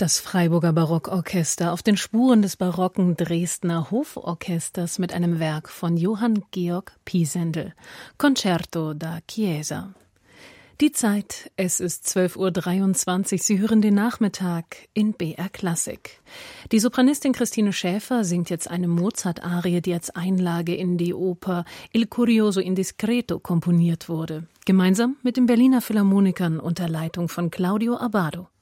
Das Freiburger Barockorchester auf den Spuren des barocken Dresdner Hoforchesters mit einem Werk von Johann Georg Pisendel, Concerto da Chiesa. Die Zeit, es ist 12:23 Uhr, Sie hören den Nachmittag in BR Klassik. Die Sopranistin Christine Schäfer singt jetzt eine Mozart-Arie, die als Einlage in die Oper Il Curioso Indiscreto komponiert wurde, gemeinsam mit den Berliner Philharmonikern unter Leitung von Claudio Abbado.